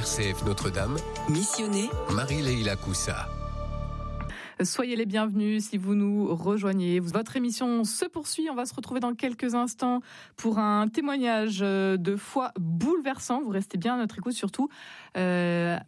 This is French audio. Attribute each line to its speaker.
Speaker 1: RCF Notre-Dame.
Speaker 2: Missionné
Speaker 1: Marie-Leila Coussa.
Speaker 3: Soyez les bienvenus si vous nous rejoignez. Votre émission se poursuit. On va se retrouver dans quelques instants pour un témoignage de foi bouleversant. Vous restez bien à notre écoute surtout.